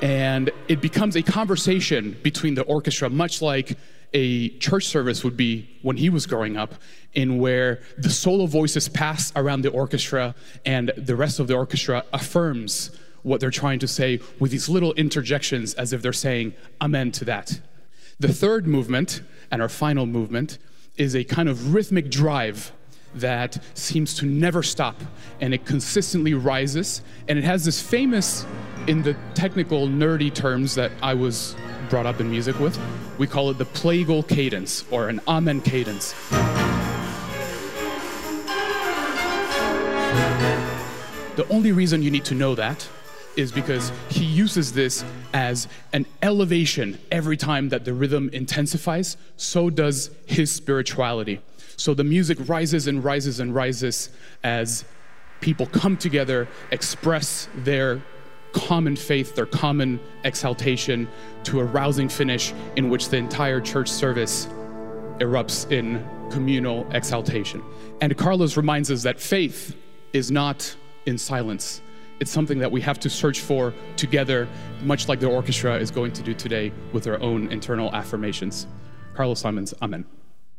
And it becomes a conversation between the orchestra, much like a church service would be when he was growing up, in where the solo voices pass around the orchestra and the rest of the orchestra affirms what they're trying to say with these little interjections as if they're saying amen to that. The third movement, and our final movement, is a kind of rhythmic drive that seems to never stop, and it consistently rises, and it has this famous, in the technical nerdy terms that I was brought up in music with, we call it the plagal cadence, or an amen cadence. The only reason you need to know that is because he uses this as an elevation every time that the rhythm intensifies. So does his spirituality. So the music rises and rises and rises as people come together, express their common faith, their common exaltation, to a rousing finish in which the entire church service erupts in communal exaltation. And Carlos reminds us that faith is not in silence. It's something that we have to search for together, much like the orchestra is going to do today with their own internal affirmations. Carlos Simons, amen.